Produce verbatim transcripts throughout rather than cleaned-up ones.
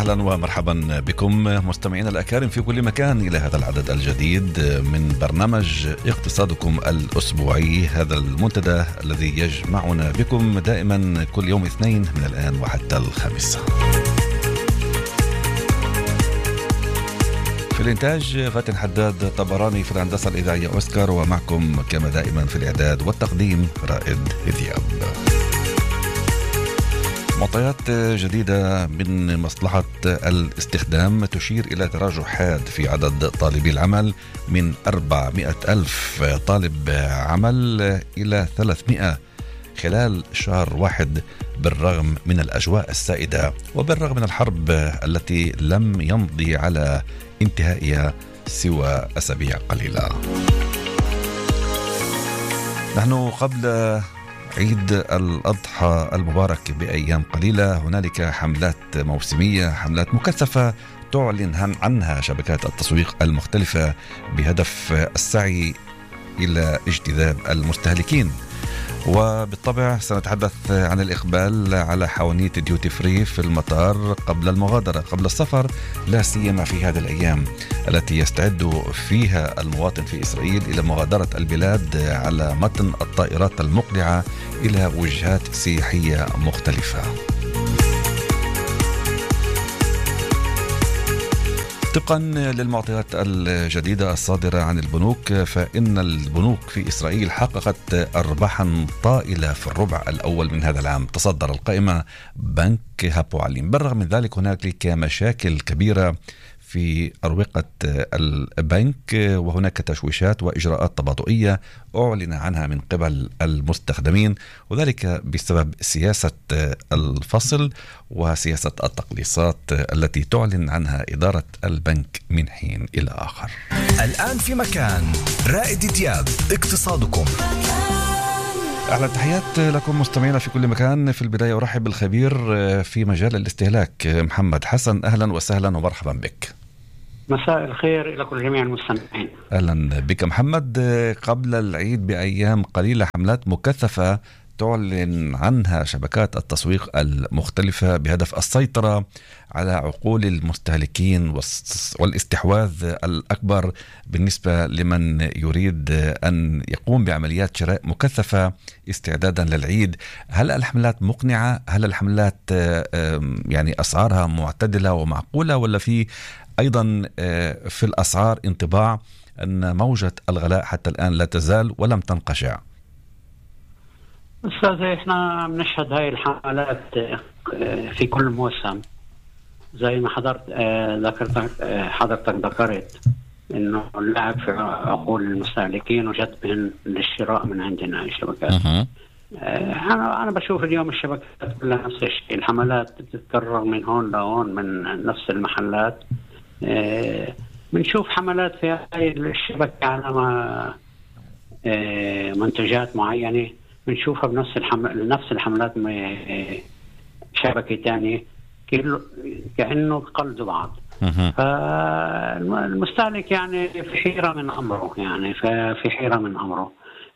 أهلا ومرحبا بكم مستمعين الأكارم في كل مكان إلى هذا العدد الجديد من برنامج اقتصادكم الأسبوعي، هذا المنتدى الذي يجمعنا بكم دائما كل يوم اثنين من الآن وحتى الخامس. في الإنتاج غاتن حداد طبراني، في الهندسة الإذاعية أوسكار، ومعكم كما دائما في الإعداد والتقديم رائد دياب. معطيات جديدة من مصلحة الاستخدام تشير إلى تراجع حاد في عدد طالبي العمل من أربعمائة ألف طالب عمل إلى ثلاثمائة خلال شهر واحد، بالرغم من الأجواء السائدة وبالرغم من الحرب التي لم يمضي على انتهائها سوى أسابيع قليلة. نحن قبل عيد الأضحى المبارك بأيام قليلة هنالك حملات موسمية، حملات مكثفة تعلن عنها شبكات التسويق المختلفة بهدف السعي إلى اجتذاب المستهلكين. وبالطبع سنتحدث عن الإقبال على حوانيت ديوتي فري في المطار قبل المغادرة، قبل السفر، لا سيما في هذه الأيام التي يستعد فيها المواطن في إسرائيل إلى مغادرة البلاد على متن الطائرات المقلعة إلى وجهات سياحية مختلفة. طبقا للمعطيات الجديدة الصادرة عن البنوك، فإن البنوك في إسرائيل حققت أرباحا طائلة في الربع الأول من هذا العام. تصدر القائمة بنك هابوعليم. بالرغم من ذلك هناك مشاكل كبيرة في أروقة البنك، وهناك تشويشات وإجراءات تباطؤية أعلن عنها من قبل المستخدمين، وذلك بسبب سياسة الفصل وسياسة التقليصات التي تعلن عنها إدارة البنك من حين إلى آخر. الآن في مكان رائد دياب اقتصادكم. أهلا، تحيات لكم مستمعينا في كل مكان. في البداية أرحب بالخبير في مجال الاستهلاك محمد حسن. أهلا وسهلا ومرحبا بك. مساء الخير إلى كل جميع المستمعين. أهلا بك محمد. قبل العيد بأيام قليلة حملات مكثفة تعلن عنها شبكات التسويق المختلفة بهدف السيطرة على عقول المستهلكين والاستحواذ الأكبر بالنسبة لمن يريد أن يقوم بعمليات شراء مكثفة استعدادا للعيد. هل الحملات مقنعة؟ هل الحملات يعني أسعارها معتدلة ومعقولة، ولا في أيضا في الأسعار انطباع أن موجة الغلاء حتى الآن لا تزال ولم تنقشع؟ أستاذ، إحنا بنشهد هاي الحملات في كل موسم زي ما حضرت ذكرت حضرتك ذكرت إنه اللعب في عقول المستهلكين وجذبهم للشراء من عندنا الشبكات. أه. أنا أنا بشوف اليوم الشبكات كلها نفس الشيء، الحملات بتتكرر من هون لهون من نفس المحلات. أه بنشوف حملات في هاي الشبكة على منتجات معينة بنشوفها بنفس الحمل نفس الحملات شبكة تانية كأنه قلدوا بعض. فالمستهلك يعني في حيرة من أمره، يعني في حيرة من أمره.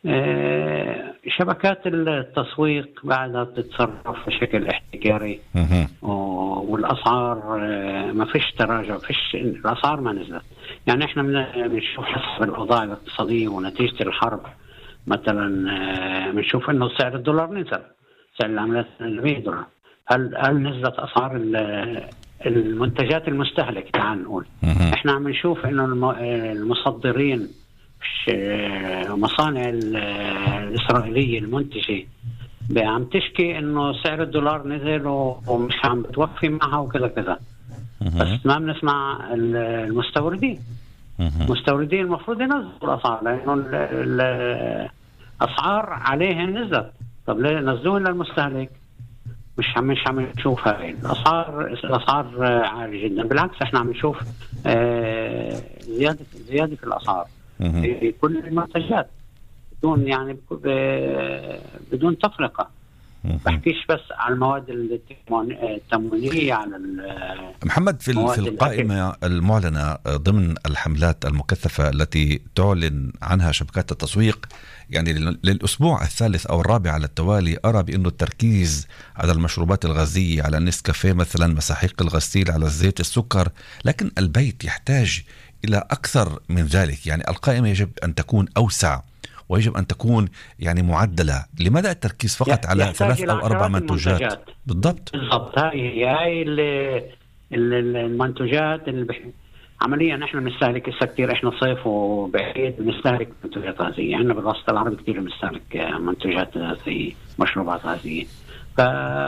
شبكات التسويق بعدها تتصرف بشكل احتكاري، والأسعار ما فيش تراجع، فيش الأسعار ما نزلت. يعني احنا بنشوف حسب الأوضاع الاقتصادية ونتيجة الحرب مثلا بنشوف انه سعر الدولار نزل، سعر العملات مية دولار. هل هل نزلت اسعار المنتجات المستهلك؟ تعال نقول احنا عم نشوف انه المصدرين مصانع الاسرائيليه المنتجه عم تشكي انه سعر الدولار نزل ومش عم بتوفي معها وكذا كذا، بس ما بنسمع المستوردين. المستوردين المفروض ينزلوا الاسعار لانه الاسعار عليهم نزلت. طب ليه نزلوها للمستهلك؟ مش عم مش عم نشوف هاي الاسعار. الاسعار عاليه جدا، بالعكس احنا عم نشوف زياده زياده في الاسعار في كل المنتجات بدون يعني بدون تفرقه. بحكيش بس على المواد التموينية، على محمد في, في القائمة المعلنة ضمن الحملات المكثفة التي تعلن عنها شبكات التسويق، يعني للأسبوع الثالث أو الرابع على التوالي، أرى بأنه التركيز على المشروبات الغازية، على النسكافيه مثلا، مساحيق الغسيل، على الزيت، السكر، لكن البيت يحتاج إلى أكثر من ذلك. يعني القائمة يجب أن تكون أوسع ويجب أن تكون يعني معدلة. لماذا التركيز فقط على ثلاث أو أربع منتوجات؟ بالضبط بالضبط هاي هاي المنتوجات اللي بح... عمليا نحن بنستهلك هسه كثير، احنا صيف وبعيد بنستهلك منتوجات غازية. احنا بالوسط العربي كثير بنستهلك منتوجات غازية، مشروبات غازية. ف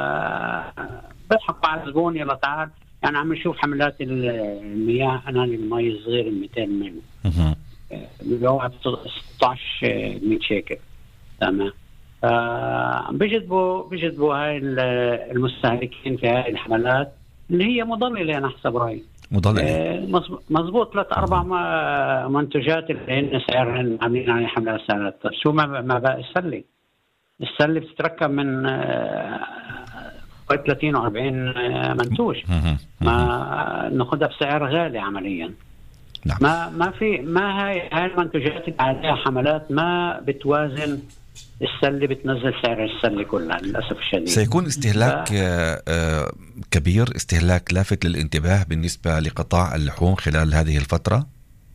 بضحك على الزبون، يلا تعال. يعني عم نشوف حملات المياه، أناني المي الصغير مئتين مللي بيوعد ستة عشر مية شيكل، تمام. بيجذبوا بيجذبوا هاي المستهلكين في هاي الحملات اللي هي مضللة. أنا حسب رأيي مضللة. مزبوط ثلاث أربع منتوجات اللي هن سعرهن عاملين على حملات سعرات. شو ما ما بقى السلة السلة بتتركب من ثلاثين وأربعين منتوج، ما ناخذها بسعر غالي عمليا. نعم. ما ما في ما هاي هاي المنتوجات اللي عليها حملات ما بتوازن السله، بتنزل سعر السله كلها للاسف الشديد. سيكون استهلاك ف... كبير، استهلاك لافت للانتباه بالنسبه لقطاع اللحوم خلال هذه الفتره.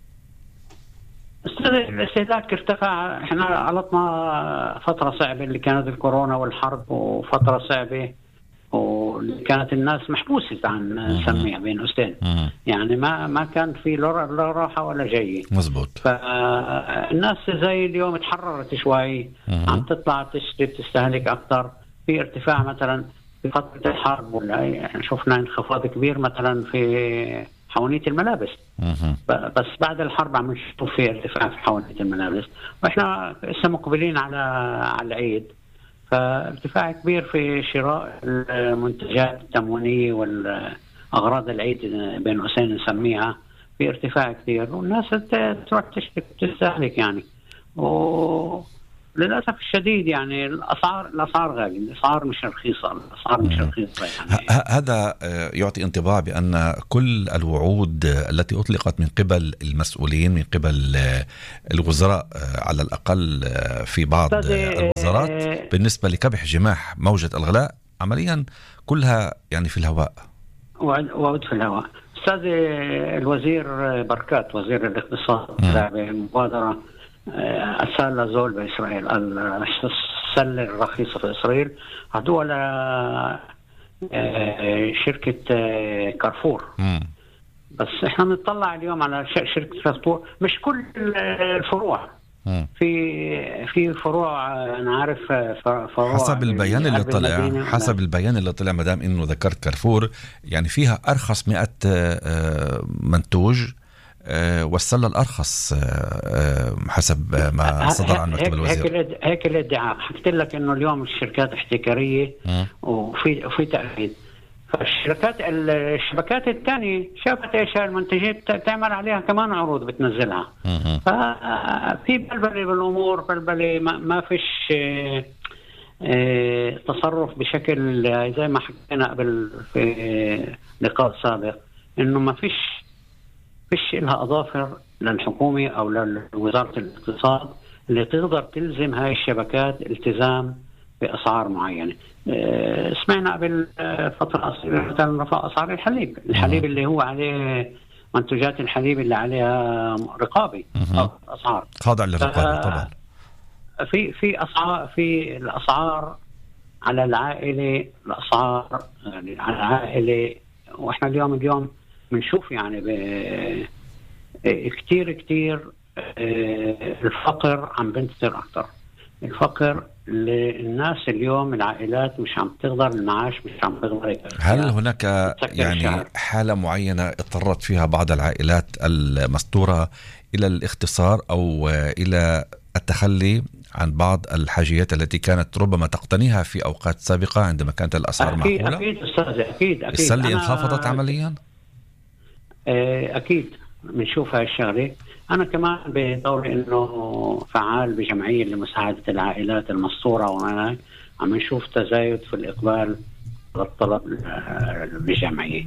الاستهلاك ارتفع. احنا علطنا فتره صعبه اللي كانت الكورونا والحرب، وفتره صعبه واللي كانت الناس محبوسة عن سميع بين أستين، يعني ما ما كان في لا راحة ولا جاي. مزبوط. فالناس زي اليوم تحررت شوي، عم تطلع تشتري، تستهلك أكثر. في ارتفاع مثلا في فترة الحرب ولا يعني شفنا انخفاض كبير مثلا في حوانيت الملابس، بس بعد الحرب عم نشوف في ارتفاع في حوانيت الملابس، وإحنا لسه مقبلين على على العيد. فارتفاع كبير في شراء المنتجات التموينية والأغراض العيد بين قوسين نسميها، في ارتفاع كثير، والناس تروح تشتري تستهلك يعني. وللأسف الشديد يعني الأسعار الأسعار غالية، الأسعار مش رخيصة، الأسعار مش رخيصة يعني. هذا يعطي انطباع بأن كل الوعود التي أطلقت من قبل المسؤولين، من قبل الوزراء على الأقل في بعض الوزارات، بالنسبة لكبح جماح موجة الغلاء، عمليا كلها يعني في الهواء، وعود في الهواء. أستاذ الوزير بركات وزير الاقتصاد بمبادرة السلة زول بإسرائيل، السلة الرخيصة في إسرائيل، عدوها لشركة كارفور. مم. بس إحنا نطلع اليوم على شركة كارفور، مش كل الفروع. مم. في في فروع أنا عارف فروع حسب البيان اللي طلع حسب البيان اللي طلع مدام إنه ذكرت كارفور، يعني فيها أرخص مئة منتوج، والسلة الأرخص حسب ما صدر عن مكتب الوزير. هيك الادعاء. حكيت لك إنه اليوم الشركات احتكارية وفي وفي تأكيد. فالشركات الشبكات الثانية شافت إيش المنتجات تعمل عليها كمان عروض بتنزلها. ففي بلبلة بالأمور، بلبلة ما, ما فيش تصرف بشكل زي ما حكينا قبل في لقاء سابق، إنه ما فيش فيش لها أظافر للحكومة أو لوزارة الاقتصاد اللي تقدر تلزم هاي الشبكات التزام بأسعار معينة. اه سمعنا قبل فترة قصيرة مثلا رفع أسعار الحليب، الحليب اللي هو عليه منتجات الحليب اللي عليها رقابة، أسعار خاضع للرقابة طبعا. في في أسعار في الأسعار على العائلة، الأسعار يعني على العائلة. وإحنا اليوم اليوم بنشوف يعني كتير كتير الفقر عم بنتصير أكتر. الفقر للناس اليوم، العائلات مش عم تقدر، المعاش مش عم تقدر. هل هناك يعني حالة معينة اضطرت فيها بعض العائلات المستورة إلى الاختصار أو إلى التخلي عن بعض الحاجيات التي كانت ربما تقتنيها في أوقات سابقة عندما كانت الأسعار أكيد معقولة؟ أكيد أستاذ، أكيد أكيد. السلة انخفضت عمليا؟ أكيد بنشوف هاي الشغلة. أنا كمان بدوري إنه فعال بجمعية لمساعدة العائلات المستورة، وأنا عم نشوف تزايد في الإقبال على الطلب بالجمعية،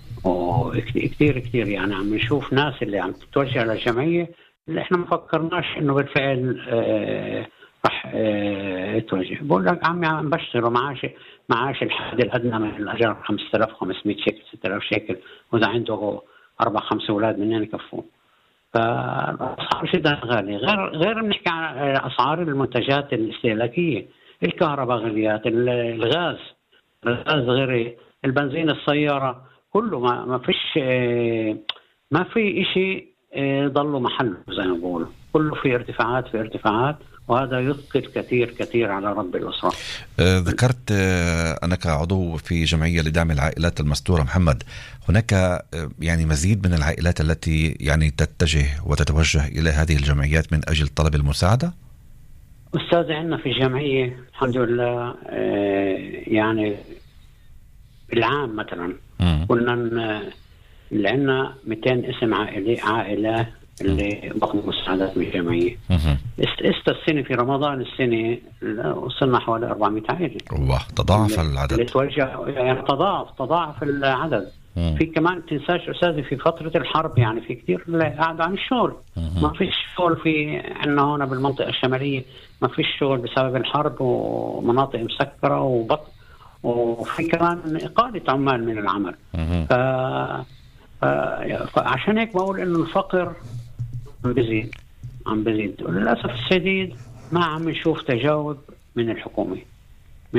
وكثير كثير يعني عم نشوف ناس اللي عم تتوجه للجمعية اللي احنا ما فكرناش انه بالفعل اه رح اه يتوجه. بقول لك عمي عم بشتغل معاش معاش الحد الأدنى من الأجر خمسة آلاف وخمسمية شيكل ستة آلاف شيكل، وإذا عنده أربع خمس أولاد منين يكفون؟ فالأسعار جدا غالية. غير غير بنحكي عن أسعار المنتجات الاستهلاكية، الكهرباء غليات، الغاز الغاز غير البنزين، السيارة، كله ما ما فيش ما في إشي ضلوا محله زي ما بقولوا، كله في ارتفاعات في ارتفاعات، وهذا يثقل كثير كثير على رب الأسرة. آه ذكرت آه أنك عضو في جمعية لدعم العائلات المستورة. محمد، هناك آه يعني مزيد من العائلات التي يعني تتجه وتتوجه إلى هذه الجمعيات من أجل طلب المساعدة؟ أستاذ، عندنا في الجمعية الحمد لله آه يعني بالعام مثلا كنا اللي عندنا مئتين اسم عائلة عائلة اللي بقوا مساعدات من الجمعية. است السنة في رمضان السنة وصلنا حوالي أربعمائة عائلة. والله تضاعف العدد. اللي توجه يعني تضاعف تضاعف العدد. مم. في كمان تنساش أستاذي في فترة الحرب يعني في كتير قاعدوا عن الشغل. مم. ما فيش شغل في عندنا هنا بالمنطقة الشمالية، ما فيش شغل بسبب الحرب ومناطق مسكرة وبط وفي كمان إقالة عمال من العمل. ف... ف... فعشان هيك بقول إنه الفقر عم بزيد عم بزيد وللأسف الشديد ما عم نشوف تجاوب من الحكومة، من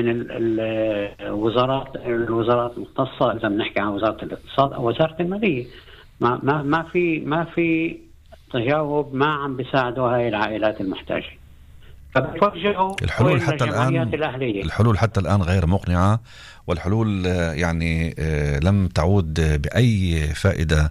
الوزارات الوزارات المختصة، إذا بنحكي عن وزارة الاقتصاد أو وزارة المالية، ما ما ما في ما في تجاوب، ما عم بيساعدوا هاي العائلات المحتاجة. الحلول حتى الآن الحلول حتى الآن غير مقنعة، والحلول يعني لم تعود بأي فائدة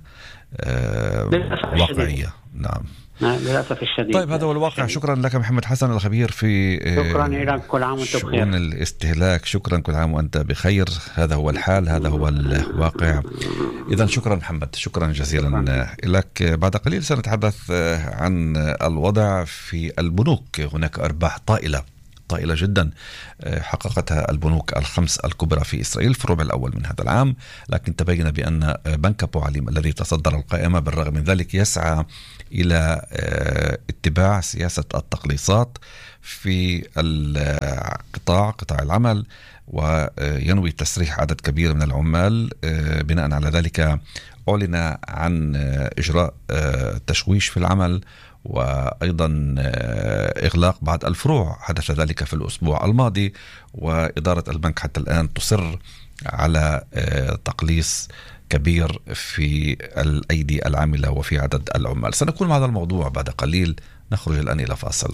واقعية. نعم للأسف الشديد. طيب هذا هو الواقع. شكرا لك محمد حسن الخبير في شكرا لك، كل عام وانت بخير. شؤون الاستهلاك، شكرا، كل عام وانت بخير. هذا هو الحال، هذا هو الواقع. إذن شكرا محمد، شكرا جزيلا لك. بعد قليل سنتحدث عن الوضع في البنوك. هناك أرباح طائلة طائلة جدا حققتها البنوك الخمس الكبرى في إسرائيل في الربع الأول من هذا العام، لكن تبين بأن بنك أبو عليم الذي تصدر القائمة بالرغم من ذلك يسعى إلى اتباع سياسة التقليصات في القطاع قطاع العمل، وينوي تسريح عدد كبير من العمال. بناء على ذلك أعلن عن إجراء تشويش في العمل وأيضا إغلاق بعض الفروع، حدث ذلك في الأسبوع الماضي، وإدارة البنك حتى الآن تصر على تقليص كبير في الأيدي العاملة وفي عدد العمال. سنكون مع هذا الموضوع بعد قليل. نخرج الآن إلى فاصل.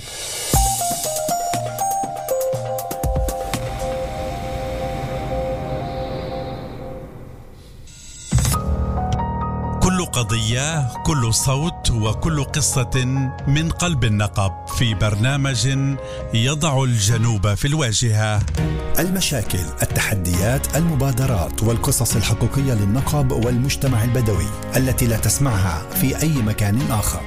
كل قضية، كل صوت، وكل قصة من قلب النقب في برنامج يضع الجنوب في الواجهة. المشاكل، التحديات، المبادرات والقصص الحقيقية للنقب والمجتمع البدوي التي لا تسمعها في أي مكان آخر.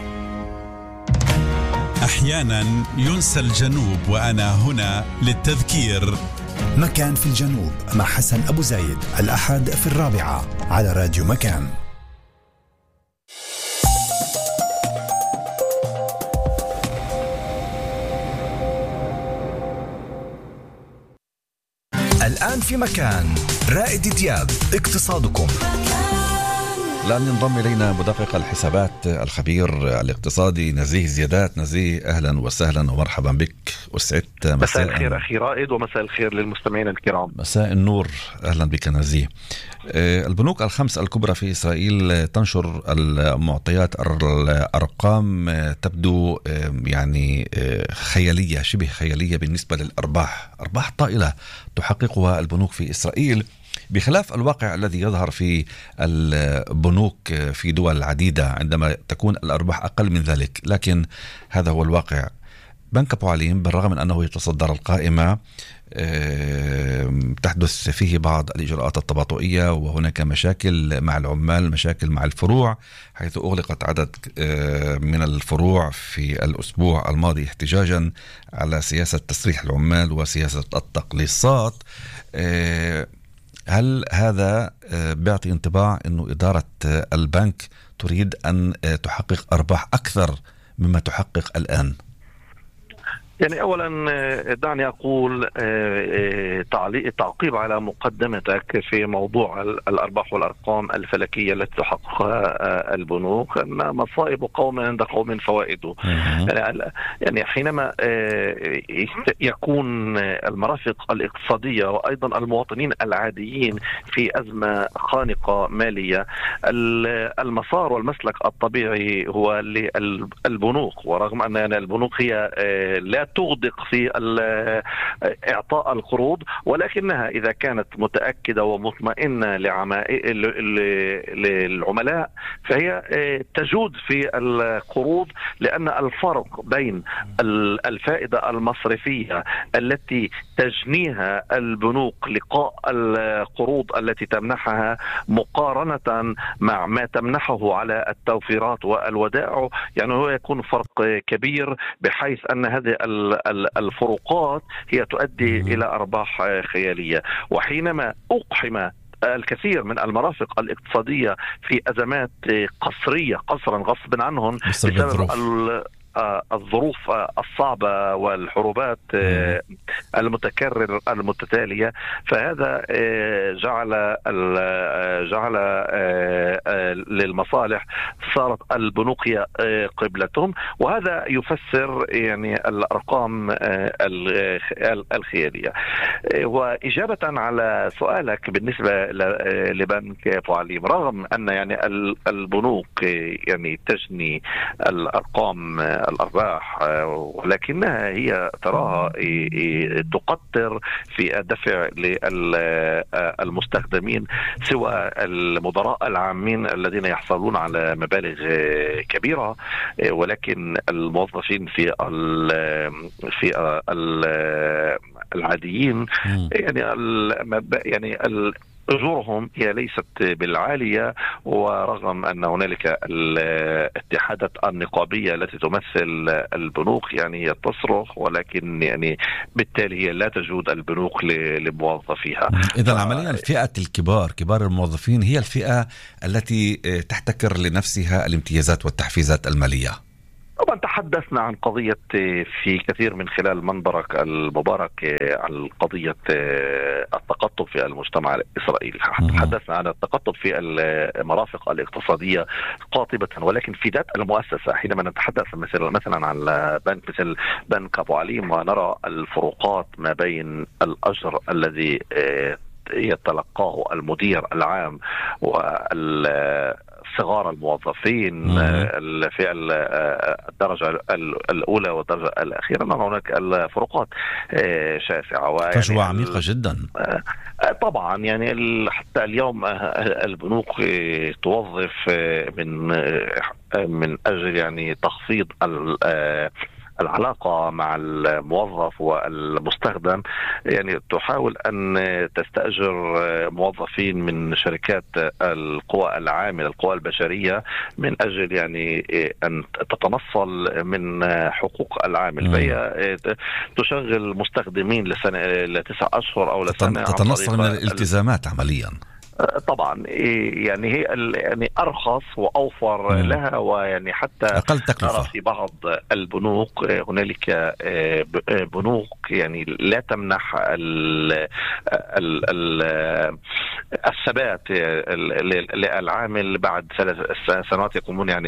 أحيانا ينسى الجنوب، وأنا هنا للتذكير. مكان في الجنوب مع حسن أبو زايد، الأحد في الرابعة على راديو مكان. الآن في مكان رائد دياب، اقتصادكم. الآن ينضم إلينا مدقق الحسابات الخبير الاقتصادي نزيه زيادات. نزيه، أهلا وسهلا ومرحبا بك، وسعدت. مساء الخير أخي رائد، ومساء الخير للمستمعين الكرام. مساء النور، أهلا بك نزيه. البنوك الخمس الكبرى في إسرائيل تنشر المعطيات، الأرقام تبدو يعني خيالية، شبه خيالية بالنسبة للأرباح، أرباح طائلة تحققها البنوك في إسرائيل، بخلاف الواقع الذي يظهر في البنوك في دول عديدة عندما تكون الأرباح أقل من ذلك. لكن هذا هو الواقع. بنك أبو عليم بالرغم من أنه يتصدر القائمة تحدث فيه بعض الإجراءات التباطؤية، وهناك مشاكل مع العمال، مشاكل مع الفروع، حيث أغلقت عدد من الفروع في الأسبوع الماضي احتجاجا على سياسة تسريح العمال وسياسة التقليصات. هل هذا بيعطي انطباع أنه إدارة البنك تريد أن تحقق أرباح أكثر مما تحقق الآن؟ يعني أولا دعني أقول تعقيب على مقدمتك في موضوع الأرباح والأرقام الفلكية التي تحققها البنوك، أن مصائب قوم عند قوم فوائده. يعني حينما يكون المرافق الاقتصادية وأيضا المواطنين العاديين في أزمة خانقة مالية، المسار والمسلك الطبيعي هو للبنوك، ورغم أن البنوك هي لا تغدق في إعطاء القروض، ولكنها إذا كانت متأكدة ومطمئنة للعملاء فهي تجود في القروض، لأن الفرق بين الفائدة المصرفية التي تجنيها البنوك لقاء القروض التي تمنحها مقارنة مع ما تمنحه على التوفيرات والودائع، يعني هو يكون فرق كبير، بحيث أن هذه الفروقات هي تؤدي إلى أرباح خيالية. وحينما أقحم الكثير من المرافق الاقتصادية في أزمات قصرية قصرا غصب عنهم بسبب الظروف الصعبة والحروبات المتكررة المتتالية، فهذا جعل جعل للمصالح صارت البنوك هي قبلتهم، وهذا يفسر يعني الأرقام الخيالية. وإجابة على سؤالك بالنسبة لبنك أبو عليم، رغم أن يعني البنوك يعني تجني الأرقام الأرباح، ولكنها هي تراها تقطر في الدفع للمستخدمين، سواء المدراء العامين الذين يحصلون على مبالغ كبيرة، ولكن الموظفين في ال في ال العاديين يعني يعني أجورهم هي ليست بالعالية، ورغم أن هنالك الاتحادات النقابية التي تمثل البنوك يعني هي تصرخ، ولكن يعني بالتالي هي لا تجود البنوك لموظفيها. إذا عمليا فئة الكبار كبار الموظفين هي الفئة التي تحتكر لنفسها الامتيازات والتحفيزات المالية. طبعا تحدثنا عن قضية في كثير من خلال منبرك المبارك عن قضية التقطب في المجتمع الإسرائيلي، تحدثنا عن التقطب في المرافق الاقتصادية قاطبة، ولكن في ذات المؤسسة حينما نتحدث مثلا مثلا عن بنك مثل بنك أبو عليم ونرى الفروقات ما بين الأجر الذي يتلقاه المدير العام وال صغار الموظفين في الدرجة الأولى والدرجة الأخيرة، هناك الفروقات شاسعة فجوة عميقة جدا. طبعا يعني حتى اليوم البنوك توظف من من أجل يعني تخفيض العلاقة مع الموظف والمستخدم، يعني تحاول أن تستأجر موظفين من شركات القوى العاملة القوى البشرية من أجل يعني أن تتنصل من حقوق العامل، فهي تشغل مستخدمين لسنة لتسع أشهر أو لسنة، تتنصل من الالتزامات عمليا. طبعا يعني هي يعني أرخص وأوفر مم. لها، ويعني حتى أقل تكلفة. في بعض البنوك هنالك بنوك يعني لا تمنح ال ال ال الثبات للعامل بعد ثلاث سنوات، يقومون يعني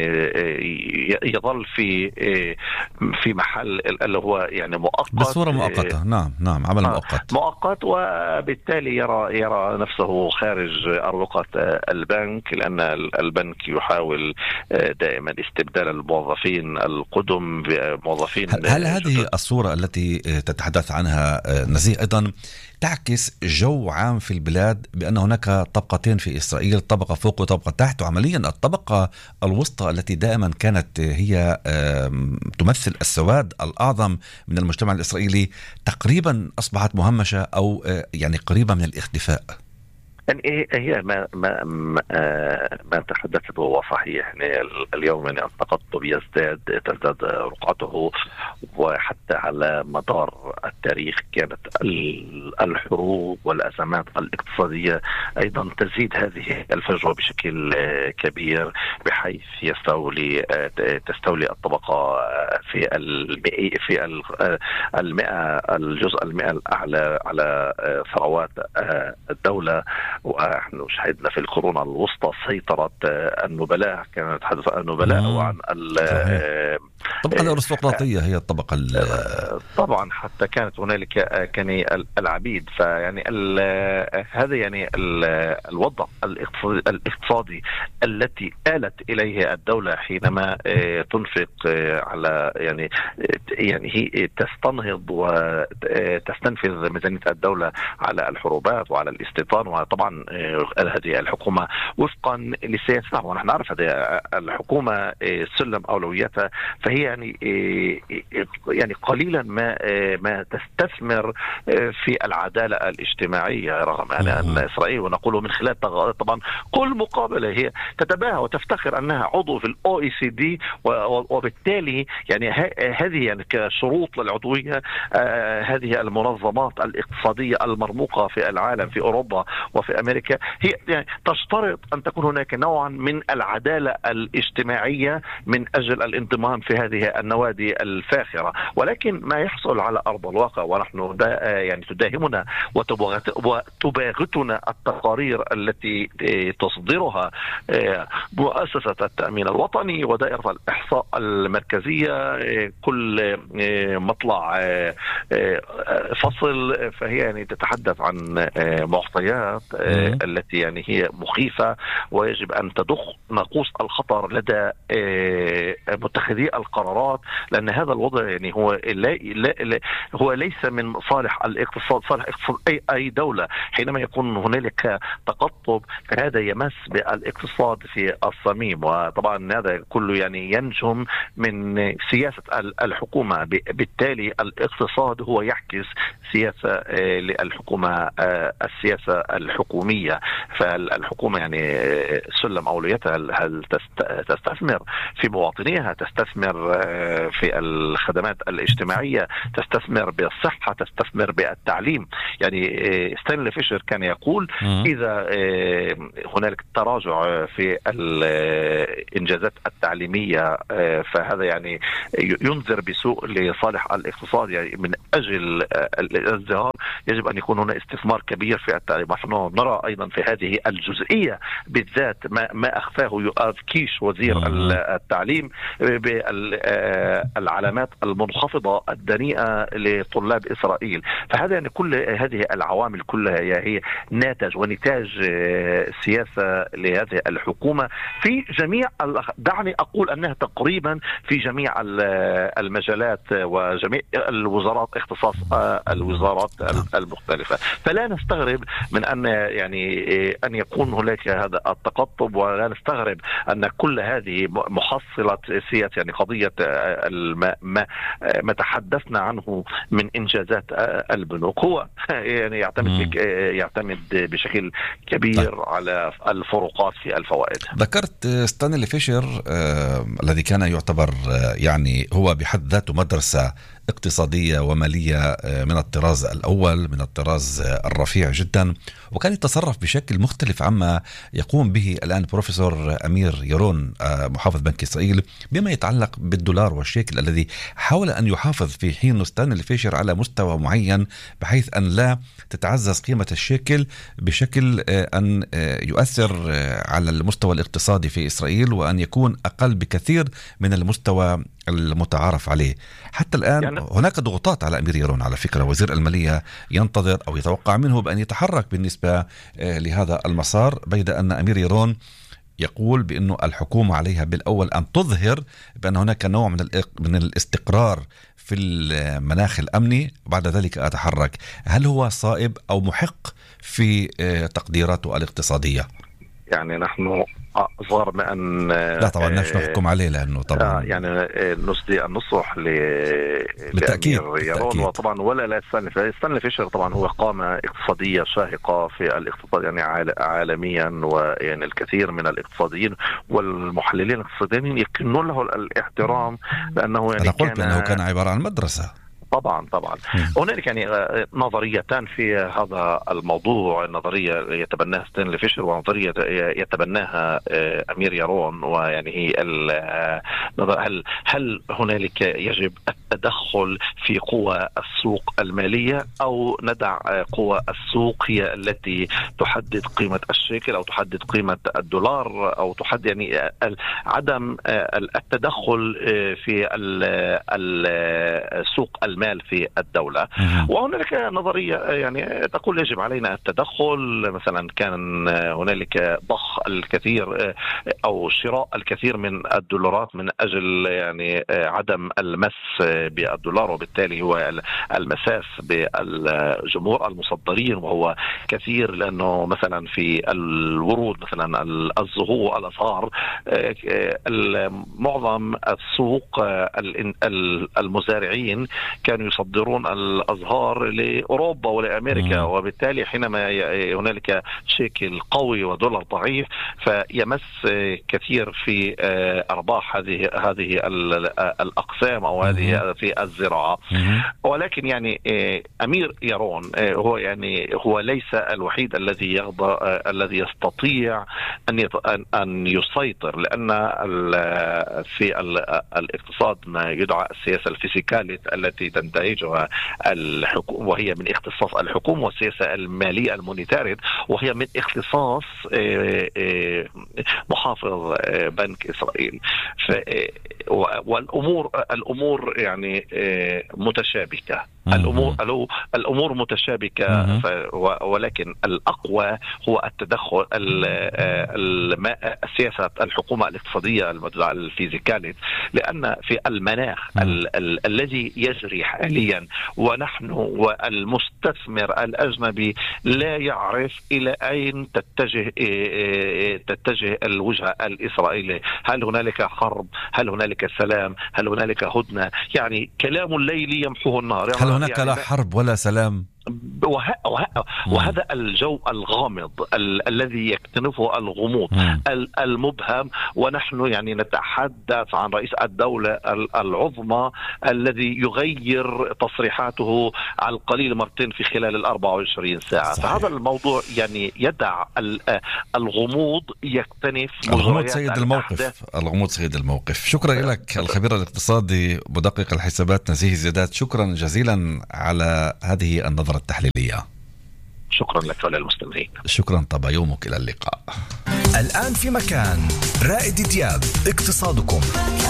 يظل في في محل اللي هو يعني مؤقت بصورة مؤقتة. نعم نعم عمل مؤقت مؤقت، وبالتالي يرى يرى نفسه خارج أروقة البنك، لأن البنك يحاول دائما استبدال الموظفين القدم بموظفين. هل هذه الصورة التي تتحدث عنها نزيه أيضا تعكس جو عام في البلاد بأن هناك طبقتين في إسرائيل، طبقة فوق وطبقة تحت، وعمليا الطبقة الوسطى التي دائما كانت هي تمثل السواد الأعظم من المجتمع الإسرائيلي تقريبا أصبحت مهمشة أو يعني قريبة من الاختفاء. يعني هي ما ما ما, ما تحدثته هو صحيح. يعني اليوم يعني التقطب يزداد تزداد رقعته، وحتى على مدار التاريخ كانت الحروب والأزمات الاقتصادية أيضا تزيد هذه الفجوة بشكل كبير، بحيث يستولي تستولي الطبقة في المئة في المئة الجزء المئة الأعلى على ثروات الدولة. ونحن شهدنا في القرون الوسطى سيطرة النبلاء، كانت تحدث عن النبلاء وعن الطبقة الأرستقراطية هي الطبقة طبعا، حتى كانت هنالك كان العبيد. فيعني هذا يعني الوضع الاقتصادي التي آلت إليه الدولة حينما تنفق على يعني يعني هي تستنهض وتستنفذ ميزانية الدولة على الحروبات وعلى الاستيطان. وطبعا هذه الحكومة وفقا لسياسة، ونحن نعرف هذه الحكومة سلم أولوياتها، فهي يعني يعني قليلا ما ما تستثمر في العدالة الاجتماعية، رغم أن إسرائيل ونقوله من خلال طبعا كل مقابلة هي تتباهى وتفتخر أنها عضو في الأو إي سي دي، وبالتالي يعني هذه يعني كشروط للعضوية هذه المنظمات الاقتصادية المرموقة في العالم في أوروبا وفي أمريكا هي يعني تشترط أن تكون هناك نوعا من العدالة الاجتماعية من أجل الانضمام في هذه النوادي الفاخرة. ولكن ما يحصل على أرض الواقع، ونحن دا يعني تداهمنا وتباغتنا التقارير التي تصدرها مؤسسة التأمين الوطني ودائرة الإحصاء المركزية كل مطلع فصل، فهي يعني تتحدث عن معطيات التي يعني هي مخيفة، ويجب أن تضخ ناقوس الخطر لدى متخذي القرارات، لأن هذا الوضع يعني هو لا لا هو ليس من صالح الاقتصاد، صالح اقتصاد أي أي دولة. حينما يكون هنالك تقطب فهذا يمس بالاقتصاد في الصميم، وطبعا هذا كله يعني ينجم من سياسة الحكومة. بالتالي الاقتصاد هو يعكس سياسة للحكومة، السياسة الحكومية. فالحكومة يعني سلم أولوياتها، هل تستثمر في مواطنيها، تستثمر في الخدمات الاجتماعية، تستثمر بالصحة، تستثمر بالتعليم. يعني ستانلي فيشر كان يقول إذا هنالك تراجع في الإنجازات التعليمية فهذا يعني ينذر بسوء لصالح الاقتصاد. يعني من أجل الازدهار يجب أن يكون هنا استثمار كبير في التعليم. نحن نرى أيضا في هذه الجزئية بالذات ما, ما أخفاه يؤاف كيش وزير التعليم بالعلامات المنخفضة الدنيئة لطلاب إسرائيل. فهذا يعني كل هذه العوامل كلها هي ناتج ونتاج سياسة لهذه الحكومة في جميع، دعني أقول أنها تقريبا في جميع المجالات وجميع الوزارات، اختصاص الوزارات المختلفة. فلا نستغرب من أن يعني أن يكون هناك هذا التقطب، ولا نستغرب أن كل هذه محصلة سياسة يعني قضية ما, ما, ما تحدثنا عنه من إنجازات البنوك هو يعني يعتمد يعتمد بشكل كبير طيب. على الفروقات في الفوائد. ذكرت ستانلي فيشر آه الذي كان يعتبر آه يعني هو بحد ذاته مدرسة اقتصادية ومالية من الطراز الأول، من الطراز الرفيع جدا، وكان يتصرف بشكل مختلف عما يقوم به الآن بروفيسور أمير يرون محافظ بنك إسرائيل بما يتعلق بالدولار والشيكل الذي حاول أن يحافظ في حين ستانلي فيشر على مستوى معين بحيث أن لا تتعزز قيمة الشيكل بشكل أن يؤثر على المستوى الاقتصادي في إسرائيل وأن يكون أقل بكثير من المستوى المتعارف عليه. حتى الآن يعني هناك ضغوطات على أمير يرون على فكرة، وزير المالية ينتظر أو يتوقع منه بأن يتحرك بالنسبة لهذا المسار، بيد أن أمير يرون يقول بأنه الحكومة عليها بالأول أن تظهر بأن هناك نوع من من الاستقرار في المناخ الأمني، وبعد ذلك أتحرك. هل هو صائب أو محق في تقديراته الاقتصادية؟ يعني نحن ظهر بأن لا طبعا نحن نحكم عليه، لأنه طبعا يعني نسدي النصح للتأكيد يرون. وطبعا ولا لا ستانلي ستانلي فيشر طبعا هو قامة اقتصادية شاهقة في الاقتصاد يعني عالميا، ويعني الكثير من الاقتصاديين والمحللين الاقتصاديين يكنون له الاحترام، لأنه يعني أنا قلت كان... بأنه كان عبارة عن مدرسة. طبعا طبعا هنالك يعني نظريتان في هذا الموضوع، نظريه يتبناها ستانلي فيشر ونظريه يتبناها امير يارون، ويعني هي هل هل هنالك يجب التدخل في قوى السوق الماليه، او ندع قوى السوق هي التي تحدد قيمه الشيكل او تحدد قيمه الدولار، او تحدد يعني عدم التدخل في السوق المال في الدولة. وهنالك نظرية يعني تقول يجب علينا التدخل، مثلا كان هنالك ضخ الكثير أو شراء الكثير من الدولارات من أجل يعني عدم المس بالدولار، وبالتالي هو المساس بالجمهور المصدرين، وهو كثير لأنه مثلا في الورود مثلا الزهور الأسعار معظم السوق المزارعين كانوا يصدرون الأزهار لأوروبا ولأمريكا، وبالتالي حينما هنالك شيكل قوي ودولار ضعيف فيمس كثير في أرباح هذه هذه الأقسام أو هذه في الزراعة. ولكن يعني أمير يارون هو يعني هو ليس الوحيد الذي يغضى الذي يستطيع أن أن يسيطر، لأن في الاقتصاد ما يدعى السياسة الفيسكالية التي تنتهجها الحكومة، وهي من اختصاص الحكومة، والسياسة المالية المونيتارية وهي من اختصاص محافظ بنك إسرائيل. والأمور الأمور يعني متشابكة، الأمور الأمور متشابكة، ولكن الأقوى هو التدخل السياسة الحكومة الاقتصادية الفيزيكالية، لأن في المناخ الذي يجري حاليا ونحن والمستثمر الأجنبي لا يعرف إلى أين تتجه تتجه الوجهة الإسرائيلية، هل هنالك حرب، هل هنالك سلام، هل هنالك هدنة، يعني كلام الليل يمحوه النهار. هل هناك يعني لا حرب ولا سلام؟ وه... وه... وهذا الجو الغامض ال... الذي يكتنفه الغموض ال... المبهم، ونحن يعني نتحدث عن رئيس الدولة العظمى الذي يغير تصريحاته على القليل مرتين في خلال الأربع وعشرين ساعة. صحيح. فهذا الموضوع يعني يدع ال... الغموض يكتنف الغموض سيد الموقف الغموض سيد الموقف. شكرا لك الخبير الاقتصادي مدقق الحسابات نزيه زيدات، شكرا جزيلا على هذه النظرة التحليلية. شكرا لك وللمستمعين. شكرا، طبعا يومك، إلى اللقاء. الآن في مكان رائد دياب، اقتصادكم.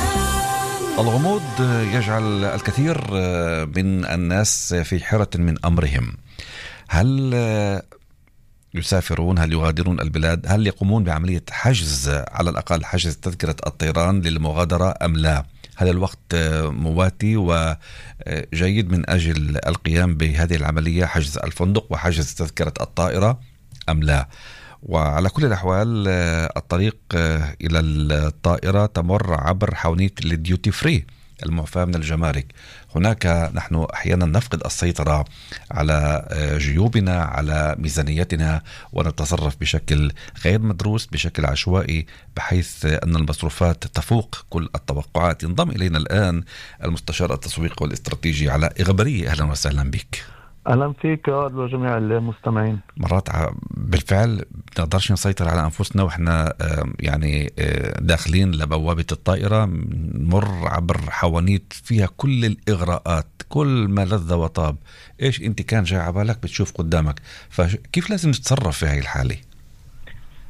الغموض يجعل الكثير من الناس في حيرة من أمرهم. هل يسافرون؟ هل يغادرون البلاد؟ هل يقومون بعملية حجز، على الأقل حجز تذكرة الطيران للمغادرة أم لا؟ هل الوقت مواتي وجيد من أجل القيام بهذه العملية، حجز الفندق وحجز تذكرة الطائرة أم لا؟ وعلى كل الأحوال الطريق إلى الطائرة تمر عبر حونية الديوتي فري المعفاة من الجمارك. هناك نحن أحيانا نفقد السيطرة على جيوبنا، على ميزانيتنا، ونتصرف بشكل غير مدروس، بشكل عشوائي، بحيث أن المصروفات تفوق كل التوقعات. ينضم إلينا الآن المستشار التسويقي والاستراتيجي علاء إغبرية. أهلا وسهلا بك. أهلا فيك وجميع المستمعين. مرات بالفعل بنقدرش نسيطر على أنفسنا وإحنا يعني داخلين لبوابة الطائرة، نمر عبر حوانيت فيها كل الإغراءات، كل ما لذ وطاب. إيش أنت كان جاي عبالك بتشوف قدامك، فكيف لازم نتصرف في هاي الحالة؟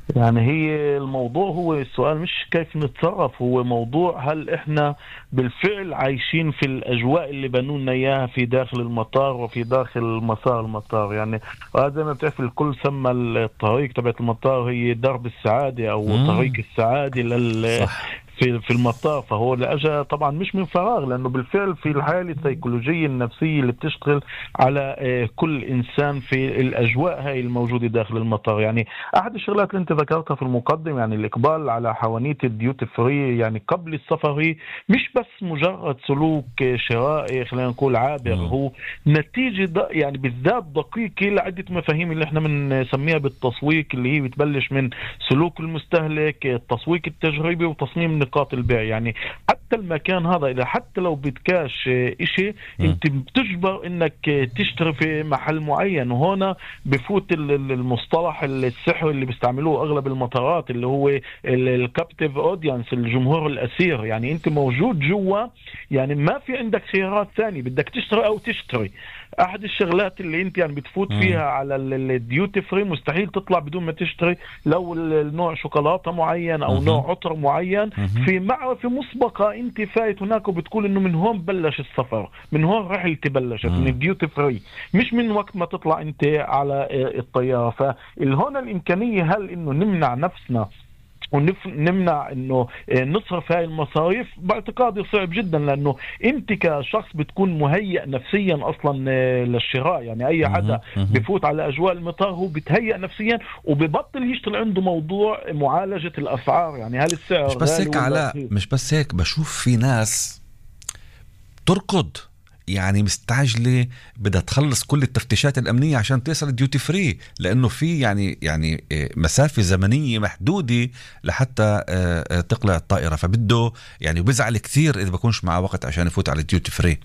يعني هي الموضوع، هو السؤال مش كيف نتصرف، هو موضوع هل احنا بالفعل عايشين في الاجواء اللي بنوا لنا اياها في داخل المطار وفي داخل مسار المطار. يعني زي ما بتعرف الكل سمى الطريق تبعت المطار هي درب السعادة او مم. طريق السعادة لل صح. في في المطار. فهو لأجا طبعا مش من فراغ، لأنه بالفعل في الحالة السيكولوجية النفسية اللي بتشتغل على كل إنسان في الأجواء هاي الموجودة داخل المطار. يعني أحد الشغلات اللي أنت ذكرتها في المقدم، يعني الإقبال على حوانيت الديوتي فري يعني قبل السفر مش بس مجرد سلوك شرائي خلينا نقول عابر، م. هو نتيجة يعني بالذات دقيقة لعدة مفاهيم اللي احنا بنسميها بالتسويق، اللي هي بتبلش من سلوك المستهلك، التسويق التجريبي، وتصميم نقاط البيع. يعني حتى المكان هذا إذا حتى لو بدكاش إشي م. انت بتجبر انك تشتري في محل معين. وهنا بفوت المصطلح السحر اللي بيستعملوه اغلب المطارات اللي هو الكابتيف اودينس، الجمهور الاسير. يعني انت موجود جوا، يعني ما في عندك خيارات ثانية، بدك تشتري او تشتري. احد الشغلات اللي انت يعني بتفوت فيها على الديوتي فري مستحيل تطلع بدون ما تشتري لو النوع شوكولاتة معين او نوع عطر معين في مع في مسبقة انت فايت هناك وبتقول انه من هون بلش السفر، من هون رحلتي بلشت من الديوتي فري، مش من وقت ما تطلع انت على الطيارة. فالهون الامكانية هل انه نمنع نفسنا ونمنع انه نصرف هاي المصاريف؟ باعتقادي صعب جدا، لانه انت كشخص بتكون مهيئ نفسيا اصلا للشراء. يعني اي حدا بفوت على اجواء المطار هو بتهيئ نفسيا وببطل يشتغل عنده موضوع معالجة الاسعار. يعني هل السعر مش بس هيك علاء، مش بس هيك، بشوف في ناس تركض يعني مستعجلة بدها تخلص كل التفتيشات الأمنية عشان تصل الديوتي فري، لأنه في يعني يعني مسافة زمنية محدودة لحتى تقلع الطائرة، فبده يعني بزعل كثير إذا بكونش معه وقت عشان يفوت على الديوتي فري.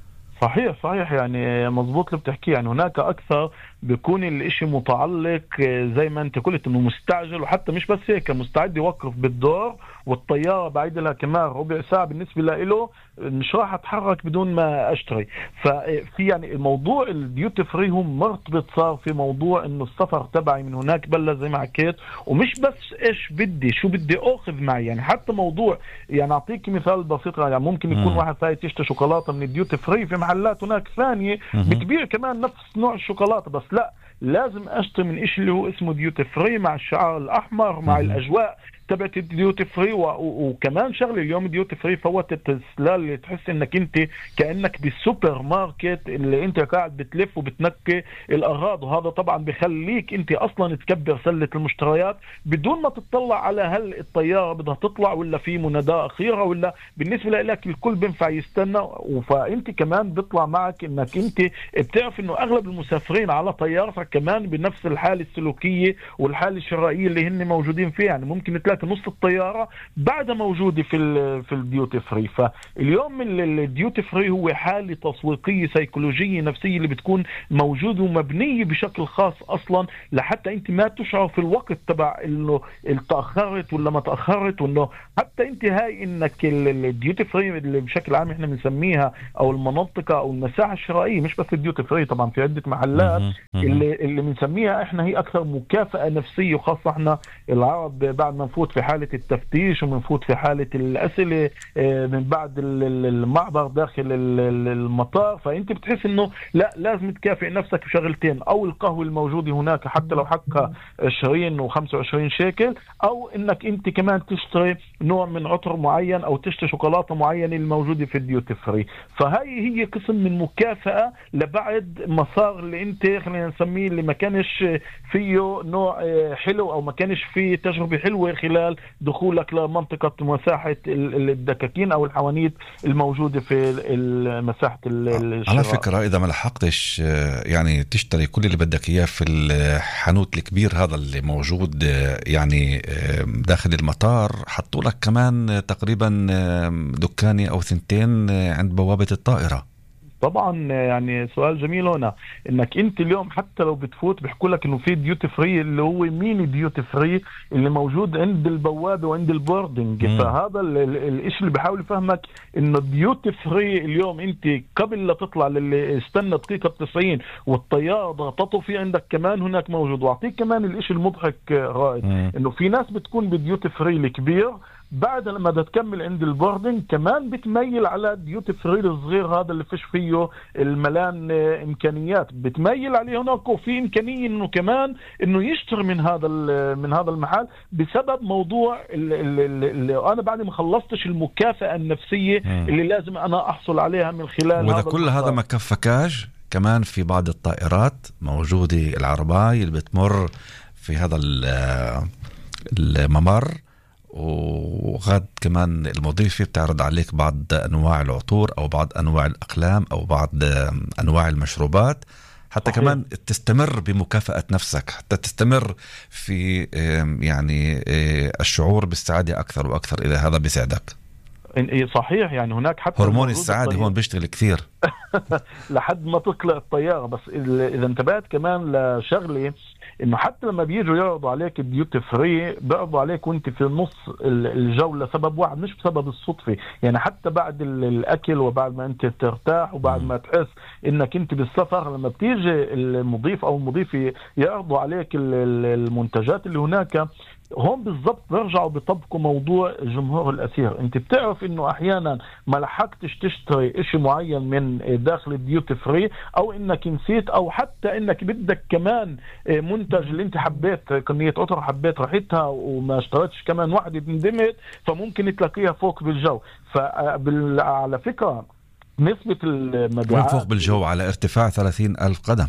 صحيح صحيح، يعني مضبوط اللي بتحكي. يعني هناك أكثر بيكون الاشي متعلق زي ما انت قلت انه مستعجل، وحتى مش بس هيك مستعد يوقف بالدور، والطيارة بعيد لها كمان ربع ساعة بالنسبة له مش راح اتحرك بدون ما اشتري. ففي يعني الموضوع الديوتي فري هم مرتبط صار في موضوع انه السفر تبعي من هناك بلش زي ما حكيت، ومش بس ايش بدي شو بدي اخذ معي. يعني حتى موضوع يعني اعطيك مثال بسيط، يعني ممكن يكون م. واحد فايت يشتري شوكولاتة من الديوتي فري في محلات هناك ثانية بتبيع كمان نفس نوع الشوكولاتة، بس لا لازم اشتري من إشي اللي هو اسمه ديوتي فري مع الشعار الأحمر مع الأجواء تبعت الديوتي فري. وكمان شغله اليوم ديوتي فري فوت التسلال اللي تحس انك انت كأنك بالسوبر ماركت اللي انت قاعد بتلف وبتنقي الأغراض، وهذا طبعا بخليك انت اصلا تكبر سلة المشتريات بدون ما تطلع على هل الطيارة بدها تطلع ولا في مناداة أخيرة ولا. بالنسبة لك الكل بينفع يستنى، فانت كمان بيطلع معك انك انت بتعرف انه اغلب المسافرين على طيارتك كمان بنفس الحالة السلوكية والحالة الشرائية اللي هن موجودين فيها. يعني ممكن تلاقي نص الطيارة بعدها موجودة في ال في الديوتي فري. فاليوم الديوتي فري هو حالة تسويقية سيكولوجية نفسية اللي بتكون موجودة ومبنية بشكل خاص أصلا لحتى أنت ما تشعر في الوقت تبع إنه تأخرت ولا ما تأخرت، وإنه حتى أنت هاي إنك الديوتي فري اللي بشكل عام إحنا بنسميها أو المنطقة أو المساحة الشرائية، مش بس الديوتي فري طبعا في عدة محلات اللي اللي بنسميها إحنا هي أكثر مكافأة نفسية، وخاصة إحنا العرب بعد ما نفوت في حالة التفتيش ومنفوت في حالة الأسئلة من بعد المعبر داخل المطار، فأنت بتحس إنه لا لازم تكافئ نفسك بشغلتين، أو القهوة الموجودة هناك حتى لو حقها عشرين وخمسة وعشرين شيكل، أو إنك أنت كمان تشتري نوع من عطر معين أو تشتري شوكولاتة معينة الموجودة في الديوتي فري. فهاي هي قسم من مكافأة لبعد مسار اللي أنت خلينا نسميه اللي ما كانش فيه نوع حلو أو ما كانش فيه تجربة حلوة خلال دخولك لمنطقة مساحة الدكاكين أو الحوانيت الموجودة في مساحة الشراء. على فكرة إذا ما لحقتش يعني تشتري كل اللي بدك إياه في الحانوت الكبير هذا اللي موجود يعني داخل المطار، حطوا لك كمان تقريبا دكاني أو ثنتين عند بوابة الطائرة. طبعا يعني سؤال جميل هنا، انك انت اليوم حتى لو بتفوت بيحكوا لك انه في ديوتي فري، اللي هو مين ديوتي فري اللي موجود عند البوابه وعند البوردنج. فهذا الشيء اللي بحاول يفهمك انه الديوتي فري اليوم انت قبل لا تطلع للي استنى دقيقه تسعين والطياره ضغطته في عندك كمان هناك موجود. واعطيك كمان الشيء المضحك رائد انه في ناس بتكون بالديوتي فري الكبير بعد لما تكمل عند البوردنج كمان بتميل على ديوتي فري الصغير هذا اللي فيش فيه الملان امكانيات، بتميل عليه هناك. وفي امكانيه انه كمان انه يشتري من هذا من هذا المحل بسبب موضوع اللي, اللي انا بعد ما خلصتش المكافاه النفسيه اللي لازم انا احصل عليها من خلال وإذا هذا كل هذا ما كفكاش كمان في بعض الطائرات موجوده العرباي اللي بتمر في هذا الممر، وغاد كمان المضيفة بتعرض عليك بعض أنواع العطور أو بعض أنواع الأقلام أو بعض أنواع المشروبات حتى صحيح. كمان تستمر بمكافأة نفسك، حتى تستمر في يعني الشعور بالسعادة أكثر وأكثر إذا هذا بيساعدك. صحيح، يعني هناك حتى هرمون السعادة هون بيشتغل كثير لحد ما تطلع الطيارة. بس إذا انتبهت كمان لشغلة انه حتى لما بيجوا يعرضوا عليك الديوتي فري بيعرضوا عليك وانت في نص الجولة لسبب واحد مش بسبب الصدفة. يعني حتى بعد الاكل وبعد ما انت ترتاح وبعد ما تحس انك انت بالسفر، لما بتيجي المضيف او المضيف يعرضوا عليك المنتجات اللي هناك، هم بالضبط بيرجعوا بيطبقوا موضوع جمهور الأسير. انت بتعرف انه احيانا ما لحقتش تشتري اشي معين من داخل الديوتي فري، او انك نسيت، او حتى انك بدك كمان منتج اللي انت حبيت كمية عطر حبيت ريحتها وما اشتريتش كمان واحدة ندمت، فممكن تلاقيها فوق بالجو. فعلى فكرة نسبة المبيعات فوق بالجو على ارتفاع ثلاثين ألف قدم.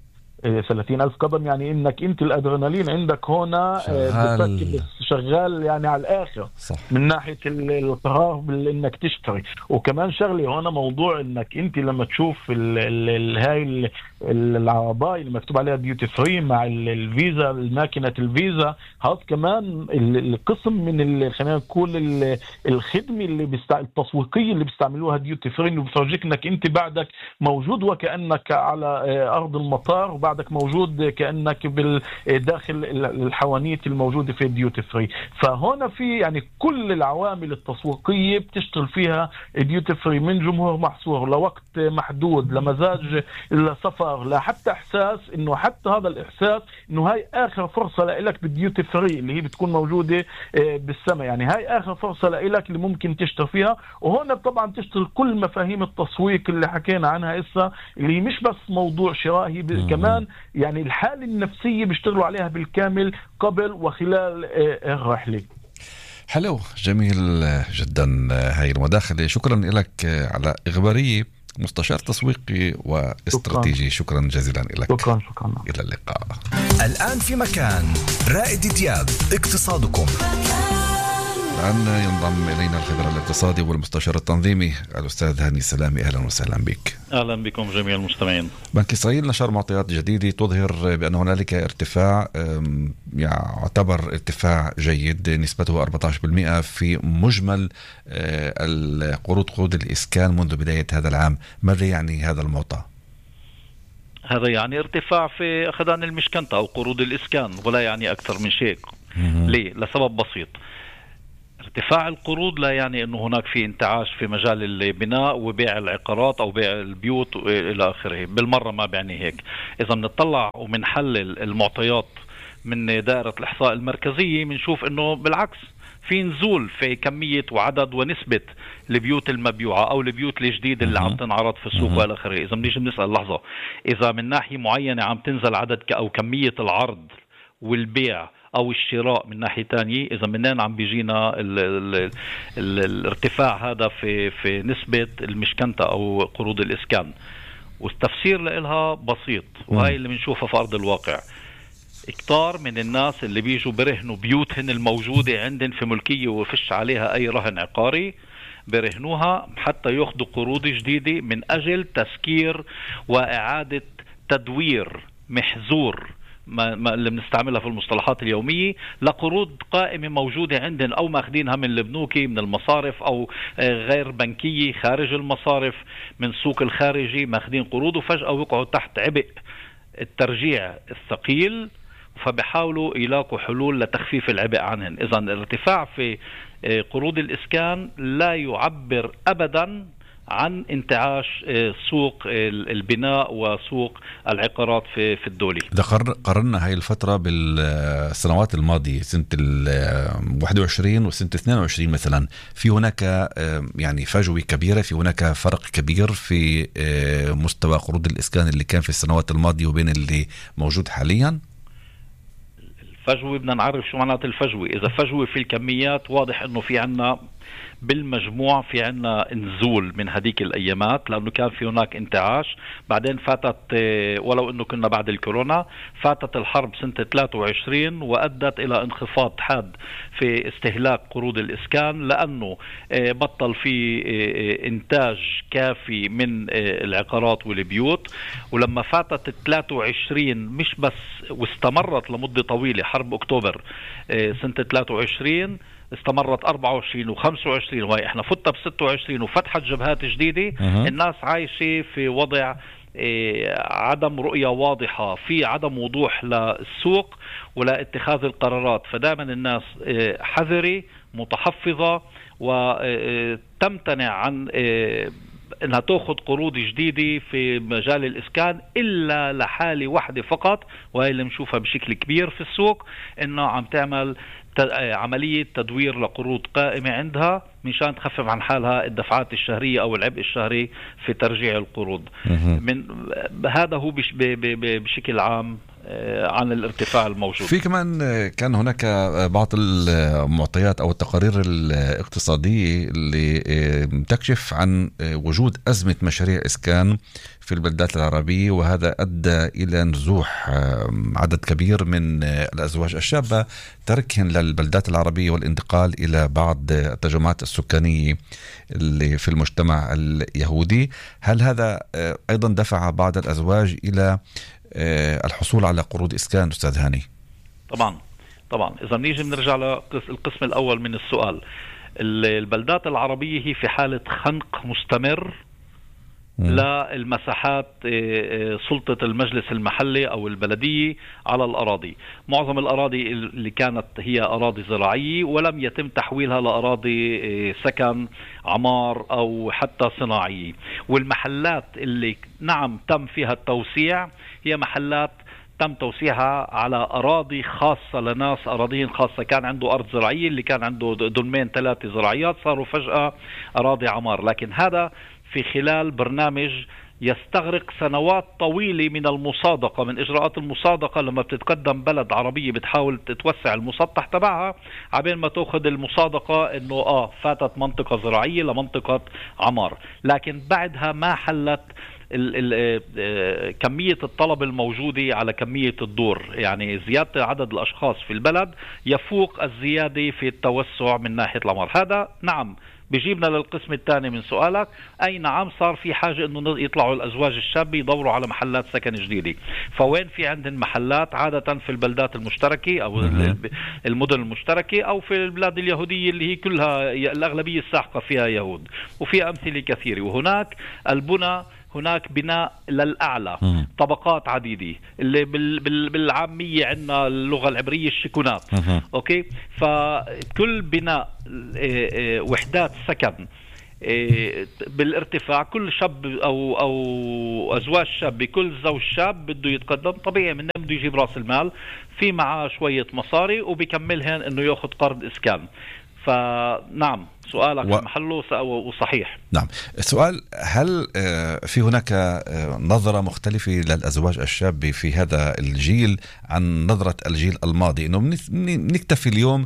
ثلاثين ألف قدم، يعني انك انت الادرينالين عندك هنا شغال, شغال يعني على الاخر صح. من ناحيه القرار انك تشتري. وكمان شغله هنا موضوع انك انت لما تشوف ال ال هاي العربايه اللي مكتوب عليها ديوتي فري مع الفيزا الماكينه الفيزا، هذا كمان القسم من خلينا نقول الخدمه اللي بيستع... التسويقيه اللي بيستعملوها ديوتي فري، انه بفرجيك انك انت بعدك موجود وكانك على ارض المطار، وبعدك موجود كأنك بالداخل الحوانيت الموجودة في ديوتي فري. فهنا في يعني كل العوامل التسويقية بتشتغل فيها ديوتي فري، من جمهور محصور لوقت محدود لمزاج لسفر لحتى إحساس إنه حتى هذا الإحساس إنه هاي آخر فرصة لإلك بالديوتي فري اللي هي بتكون موجودة بالسماء. يعني هاي آخر فرصة لإلك اللي ممكن تشتري فيها. وهنا طبعا تشتغل كل مفاهيم التسويق اللي حكينا عنها إسا، اللي مش بس موضوع شرائي، كمان يعني الحالة النفسية بيشتغلوا عليها بالكامل قبل وخلال الرحلة. حلو، جميل جدا هاي المداخلة. شكرا لك على إخبارية مستشار تسويقي واستراتيجي. شكرا, شكرا جزيلا لك. شكرا شكرا. إلى اللقاء. الآن في مكان رائد دياب اقتصادكم. الآن ينضم إلينا الخبير الاقتصادي والمستشار التنظيمي الأستاذ هاني السلامي. أهلا وسهلا بك. أهلا بكم جميع المستمعين. بنك إسرائيل نشر معطيات جديدة تظهر بأن هنالك ارتفاع يعتبر ارتفاع جيد نسبته أربعة عشر بالمئة في مجمل القروض قروض الإسكان منذ بداية هذا العام. ماذا يعني هذا المعطى؟ هذا يعني ارتفاع في أخذان المشكنة أو قروض الإسكان، ولا يعني أكثر من شيء. ليه؟ لسبب بسيط. ارتفاع القروض لا يعني أنه هناك في انتعاش في مجال البناء وبيع العقارات أو بيع البيوت إلى آخره، بالمرة ما بيعني هيك. إذا بنطلع ومنحلل المعطيات من دائرة الإحصاء المركزية بنشوف أنه بالعكس في نزول في كمية وعدد ونسبة البيوت المبيوعة أو البيوت الجديدة اللي عم تنعرض في السوق وإلى آخره. إذا بنيجي بنسأل لحظة، إذا من ناحية معينة عم تنزل عدد أو كمية العرض والبيع أو الشراء من ناحية تانية، إذا منين عم بيجينا ال ال ال ال الارتفاع هذا في في نسبة المشكنة أو قروض الإسكان؟ والتفسير لها بسيط، وهي اللي بنشوفها في أرض الواقع. كتار من الناس اللي بيجوا برهنوا بيوتهن الموجودة عندن في ملكية وفش عليها أي رهن عقاري، برهنوها حتى ياخدوا قروض جديدة من أجل تسكير وإعادة تدوير محزور ما ما اللي بنستعملها في المصطلحات اليومية لقروض قائمة موجودة عندن أو ماخدينها من البنوكي من المصارف أو غير بنكية خارج المصارف من سوق الخارجي ماخدين قروض وفجأة وقعوا تحت عبء الترجيع الثقيل فبحاولوا يلاقوا حلول لتخفيف العبء عنهن. إذن الارتفاع في قروض الإسكان لا يعبر أبدا عن انتعاش سوق البناء وسوق العقارات في في الدولة. إذا قررنا هاي الفترة بالسنوات الماضية سنة واحد وعشرين وسنة اثنين وعشرين مثلا، في هناك يعني فجوة كبيرة، في هناك فرق كبير في مستوى قروض الإسكان اللي كان في السنوات الماضية وبين اللي موجود حاليا. الفجوة بدنا نعرف شو معنات الفجوة. إذا فجوة في الكميات واضح إنه في عنا بالمجموع في عنا نزول من هديك الأيامات لأنه كان في هناك انتعاش. بعدين فاتت ولو أنه كنا بعد الكورونا فاتت الحرب سنة ثلاثة وعشرين وأدت إلى انخفاض حاد في استهلاك قروض الإسكان لأنه بطل في إنتاج كافي من العقارات والبيوت. ولما فاتت ثلاثة وعشرين مش بس واستمرت لمدة طويلة حرب أكتوبر سنة ثلاثة وعشرين استمرت أربعة وعشرين وخمسة وعشرين وهي احنا فتة بستة وعشرين وفتحت جبهات جديدة. أه. الناس عايشة في وضع اه عدم رؤية واضحة، في عدم وضوح للسوق ولا اتخاذ القرارات. فدائما الناس اه حذرة متحفظة وتمتنع عن اه انها تاخذ قروض جديدة في مجال الاسكان الا لحالة واحدة فقط، وهي اللي نشوفها بشكل كبير في السوق، انه عم تعمل عملية تدوير لقروض قائمة عندها مشان تخفف عن حالها الدفعات الشهرية أو العبء الشهري في ترجيع القروض. من هذا هو بش بشكل عام عن الارتفاع الموجود. في كمان كان هناك بعض المعطيات أو التقارير الاقتصادية اللي تكشف عن وجود أزمة مشاريع إسكان في البلدات العربية، وهذا أدى إلى نزوح عدد كبير من الأزواج الشابة تركهن للبلدات العربية والانتقال إلى بعض التجمعات السكانية اللي في المجتمع اليهودي. هل هذا أيضا دفع بعض الأزواج إلى الحصول على قروض إسكان أستاذ هاني؟ طبعا طبعا إذا نيجي بنرجع للقسم الأول من السؤال، البلدات العربية هي في حالة خنق مستمر للمساحات سلطة المجلس المحلي أو البلدية على الأراضي. معظم الأراضي اللي كانت هي أراضي زراعية ولم يتم تحويلها لأراضي سكن عمار أو حتى صناعية، والمحلات اللي نعم تم فيها التوسيع هي محلات تم توسيعها على أراضي خاصة لناس أراضيين خاصة. كان عنده أرض زراعية اللي كان عنده دنمين ثلاثة زراعيات صاروا فجأة أراضي عمار، لكن هذا في خلال برنامج يستغرق سنوات طويلة من المصادقة، من إجراءات المصادقة. لما بتتقدم بلد عربية بتحاول تتوسع المسطح تبعها عبين ما تأخذ المصادقة إنه آه فاتت منطقة زراعية لمنطقة عمار، لكن بعدها ما حلت ال ال كمية الطلب الموجودة على كمية الدور. يعني زيادة عدد الأشخاص في البلد يفوق الزيادة في التوسع من ناحية العمار. هذا نعم بيجيبنا للقسم الثاني من سؤالك، أي نعم صار في حاجة إنه يطلعوا الأزواج الشاب يدوروا على محلات سكن جديدة. فوين في عندنا محلات؟ عادة في البلدات المشتركة أو المدن المشتركة أو في البلاد اليهودية اللي هي كلها الأغلبية الساحقة فيها يهود، وفي أمثلة كثيرة. وهناك البنى هناك بناء للأعلى م. طبقات عديدة اللي بال بال بالعامية عندنا اللغة العبرية الشكونات. أوكي، فكل بناء وحدات سكن بالارتفاع، كل شاب أو أو أزواج شاب، كل زوج شاب بده يتقدم طبيعي منه بده يجيب رأس المال في معاه شوية مصاري وبيكملهن إنه يأخذ قرض إسكان. فنعم سؤالك و... محله وصحيح. نعم. السؤال، هل في هناك نظرة مختلفة للأزواج الشاب في هذا الجيل عن نظرة الجيل الماضي، إنه نكتفي اليوم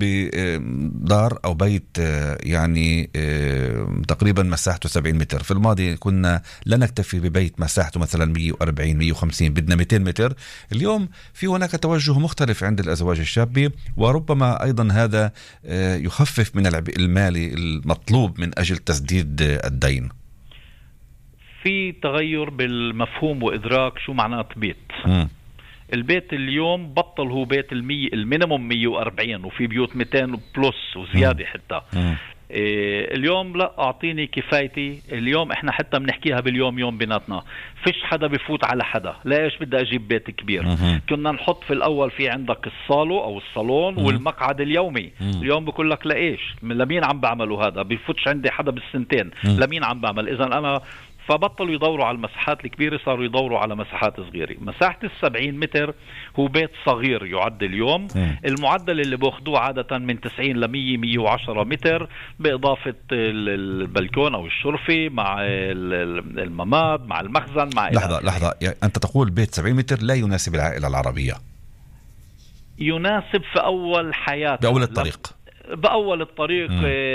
بدار أو بيت يعني تقريبا مساحته سبعين متر؟ في الماضي كنا لا نكتفي ببيت مساحته مثلا مية وأربعين مية وخمسين، بدنا مئتين متر. اليوم في هناك توجه مختلف عند الأزواج الشابة، وربما أيضا هذا يخفف من العبء المالي المطلوب من أجل تسديد الدين. في تغير بالمفهوم وإدراك شو معنات بيت. م. البيت اليوم بطل هو بيت المية المينيموم مية وأربعين، وفي بيوت مئتين بلس وزيادة حتى. إيه اليوم لا أعطيني كفايتي. اليوم إحنا حتى بنحكيها باليوم يوم بيناتنا، فيش حدا بيفوت على حدا. ليش بدي أجيب بيت كبير؟ كنا نحط في الأول في عندك الصالو أو الصالون والمقعد اليومي. اليوم بقول لك لإيش؟ لمين عم بعملوا هذا؟ بيفوتش عندي حدا بالسنتين، لمين عم بعمل؟ إذن أنا فبطلوا يدوروا على المساحات الكبيرة، صاروا يدوروا على مساحات صغيرة. مساحة السبعين متر هو بيت صغير يعد اليوم. المعدل اللي بأخذوه عادة من تسعين لمية مية وعشرة متر، بإضافة البلكون أو الشرفة مع المماد مع المخزن مع لحظة لحظة يعني أنت تقول بيت سبعين متر لا يناسب العائلة العربية؟ يناسب في أول حياة، بأول الطريق، بأول الطريق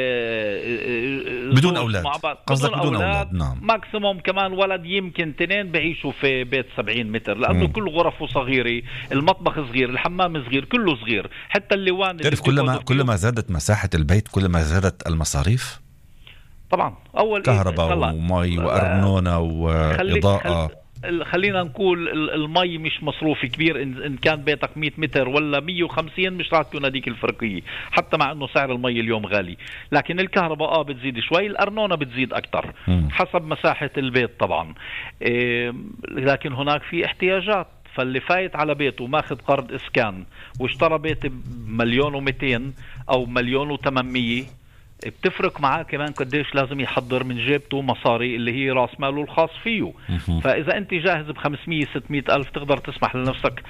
بدون أولاد، قصدك بدون أولاد, أولاد. نعم. ماكسيموم كمان ولد يمكن تنين بعيشوا في بيت سبعين متر، لأنه مم. كل غرفه صغيرة، المطبخ صغير، الحمام صغير، كله صغير، حتى اللوان. تعرف كلما كلما زادت مساحة البيت كلما زادت المصاريف طبعا. أول كهرباء ومي وأرنونة وإضاءة. خلينا نقول المي مش مصروف كبير، إن كان بيتك مية متر ولا مية وخمسين مش راح تكون هذيك الفرقية، حتى مع انه سعر المي اليوم غالي. لكن الكهرباء اه بتزيد شوي، الأرنونة بتزيد اكتر حسب مساحة البيت طبعا. إيه لكن هناك في احتياجات. فاللي فايت على بيته ماخذ قرض اسكان واشترى بيت بمليون ومئتين او مليون وثمانمية، بتفرق معاه كمان قديش لازم يحضر من جيبته مصاري اللي هي راس ماله الخاص فيه. فإذا أنت جاهز بخمسمية ستمية ألف تقدر تسمح لنفسك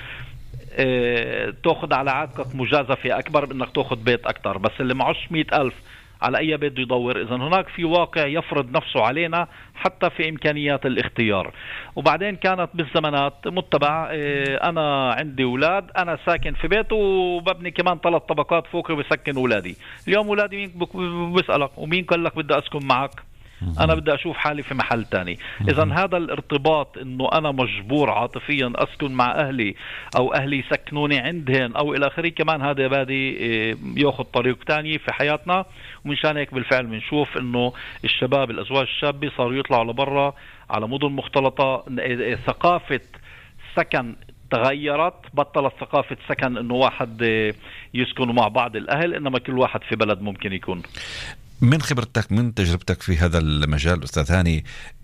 اه تأخذ على عاتقك مجازفة أكبر بأنك تأخذ بيت أكتر. بس اللي معوش مئة ألف على أي بيت بده يدور. إذن هناك في واقع يفرض نفسه علينا حتى في إمكانيات الاختيار. وبعدين كانت بالزمانات متبع اه أنا عندي أولاد، أنا ساكن في بيت وببني كمان ثلاث طبقات فوقي وبسكن أولادي. اليوم أولادي مين بيسألك ومين قال لك بدي أسكن معك؟ أنا بدي أشوف حالي في محل تاني. إذن هذا الارتباط إنه أنا مجبور عاطفيا أسكن مع أهلي أو أهلي يسكنوني عندهن أو إلى آخره، كمان هذا بادي يأخذ طريق تاني في حياتنا. ومنشان هيك بالفعل بنشوف إنه الشباب الأزواج الشابة صاروا يطلعوا لبرا على مدن مختلطة. ثقافة سكن تغيرت، بطلت ثقافة سكن إنه واحد يسكنوا مع بعض الأهل، إنما كل واحد في بلد ممكن يكون. من خبرتك من تجربتك في هذا المجال أستاذ هاني،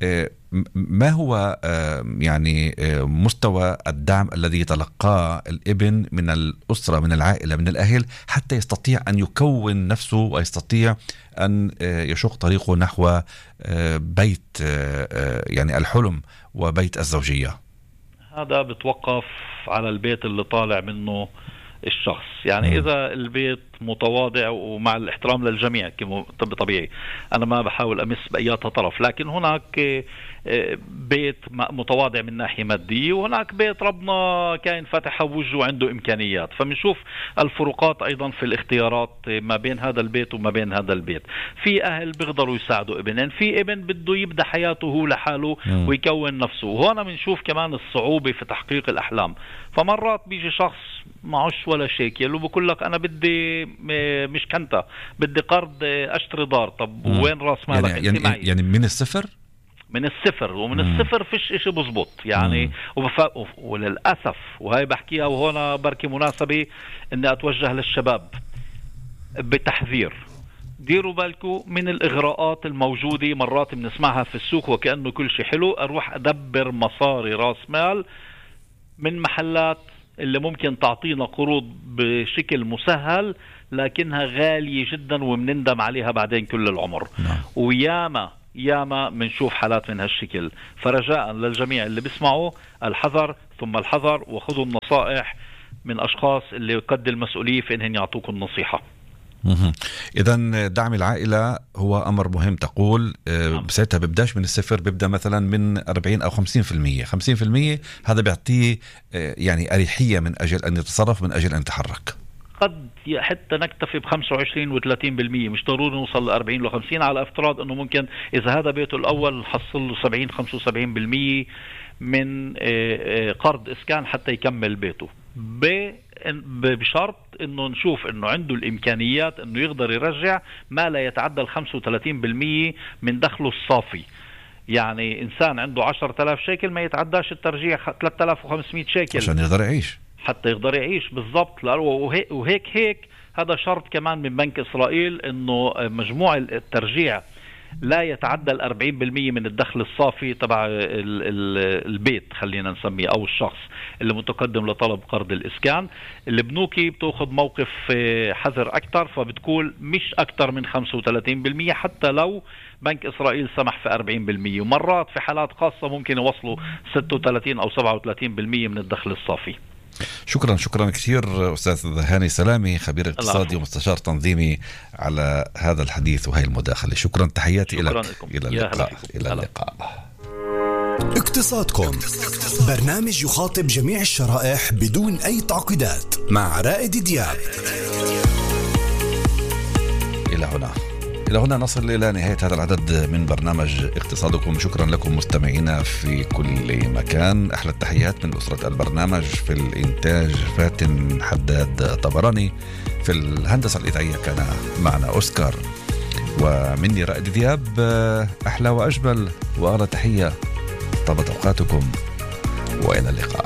ما هو يعني مستوى الدعم الذي يتلقاه الابن من الأسرة من العائلة من الأهل حتى يستطيع أن يكون نفسه ويستطيع أن يشق طريقه نحو بيت يعني الحلم وبيت الزوجية؟ هذا بتوقف على البيت اللي طالع منه الشخص. يعني م. إذا البيت متواضع ومع الاحترام للجميع طبيعي، أنا ما بحاول أمس بأي طرف، لكن هناك بيت متواضع من ناحية مادية وهناك بيت ربنا كائن فاتح وجهه وعنده إمكانيات. فبنشوف الفروقات أيضا في الاختيارات ما بين هذا البيت وما بين هذا البيت. في أهل بيقدروا يساعدوا ابنين، في ابن بده يبدأ حياته هو لحاله م. ويكون نفسه. وهنا بنشوف كمان الصعوبة في تحقيق الأحلام. فمرات بيجي شخص معوش ولا شيكل وبقول لك أنا بدي مش كنت بدي قرض أشتري دار. طب م. وين رأس مالك؟ يعني, يعني, معي. يعني من الصفر؟ من الصفر. ومن م. الصفر فيش اشي بزبط يعني. وبف... وللأسف وهي بحكيها وهنا بركي مناسبة اني اتوجه للشباب بتحذير. ديروا بالكم من الإغراءات الموجودة مرات بنسمعها في السوق وكأنه كل شيء حلو. اروح ادبر مصاري راس مال من محلات اللي ممكن تعطينا قروض بشكل مسهل لكنها غالية جدا وبنندم عليها بعدين كل العمر. نعم. وياما ياما منشوف حالات من هالشكل. فرجاء للجميع اللي بيسمعوا الحذر ثم الحذر، وخذوا النصائح من أشخاص اللي قد المسؤولية في إنهم يعطوكم النصيحة. إذن دعم العائلة هو أمر مهم تقول. بساعتها ببداش من الصفر، ببدأ مثلا من أربعين أو خمسين في المية. خمسين في المية هذا بيعطيه يعني أريحية من أجل أن يتصرف، من أجل أن يتحرك. قد حتى نكتفي بخمسة وعشرين وثلاثين بالمية، مش ضروري نوصل لأربعين لخمسين، على افتراض أنه ممكن إذا هذا بيته الأول نحصل له سبعين خمسة وسبعين بالمية من قرض إسكان حتى يكمل بيته، بشرط أنه نشوف أنه عنده الإمكانيات أنه يقدر يرجع ما لا يتعدى ال خمسة وثلاثين بالمية من دخله الصافي. يعني إنسان عنده عشرة آلاف شيكل ما يتعداش الترجيع ثلاثة آلاف وخمسمائة شيكل عشان يقدر يعيش، حتى يقدر يعيش بالضبط. وهيك وهيك هيك هذا شرط كمان من بنك إسرائيل إنه مجموع الترجيع لا يتعدى الأربعين بالمية من الدخل الصافي تبع البيت خلينا نسميه أو الشخص اللي متقدم لطلب قرض الإسكان. البنوكي بتأخذ موقف حذر أكتر، فبتقول مش أكتر من خمسة وثلاثين بالمية حتى لو بنك إسرائيل سمح في أربعين بالمية، ومرات في حالات خاصة ممكن يوصلوا ستة وثلاثين أو سبعة وثلاثين بالمية من الدخل الصافي. شكرا شكرا كثير أستاذ هاني سلامي، خبير اقتصادي ومستشار تنظيمي، على هذا الحديث وهي المداخلة. شكرا، تحياتي شكرا لك. لكم. إلى اللقاء. إلى اللقاء. اقتصادكم، برنامج يخاطب جميع الشرائح بدون أي تعقيدات، مع رائد دياب. إلى هنا إلى هنا نصل إلى نهاية هذا العدد من برنامج اقتصادكم. شكرا لكم مستمعينا في كل مكان. أحلى التحيات من أسرة البرنامج، في الإنتاج فاتن حداد طبراني، في الهندسة الإذاعية كان معنا أوسكار، ومني رائد دياب. أحلى وأجمل وأغلى تحية، طابت أوقاتكم وإلى اللقاء.